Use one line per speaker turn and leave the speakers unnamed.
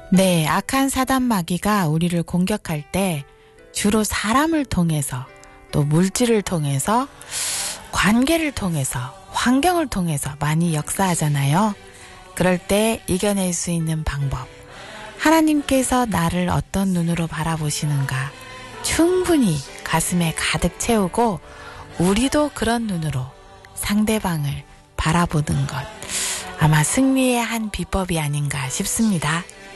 네, 악한 사단 마귀가 우리를 공격할 때 주로 사람을 통해서 또 물질을 통해서 관계를 통해서 환경을 통해서 많이 역사하잖아요. 그럴 때 이겨낼 수 있는 방법. 하나님께서 나를 어떤 눈으로 바라보시는가 충분히 가슴에 가득 채우고 우리도 그런 눈으로 상대방을 바라보는 것. 아마 승리의 한 비법이 아닌가 싶습니다.